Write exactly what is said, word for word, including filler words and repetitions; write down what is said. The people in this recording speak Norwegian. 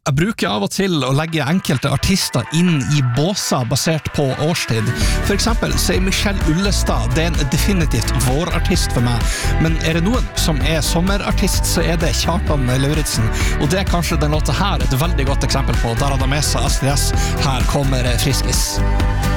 Jeg bruker av og til å legge enkelte artister inn i båser basert på årstid. For eksempel så er Michelle Ullestad, det er en definitivt vårartist for meg. Men er det noen som er sommerartist, så er det Kjartan Lauritzen. Og det er kanskje den låta her et veldig godt eksempel på. Der hadde med seg Astrid S. Her kommer Friskis.